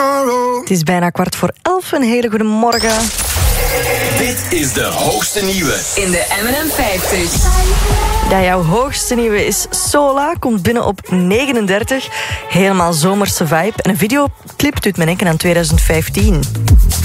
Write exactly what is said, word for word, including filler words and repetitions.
tomorrow. Het is bijna kwart voor elf. Een hele goede morgen. Dit is de hoogste nieuwe in de M en M vijftig. Ja, jouw hoogste nieuwe is Sola. Komt binnen op negenendertig. Helemaal zomerse vibe. En een videoclip doet me denken aan twintig vijftien.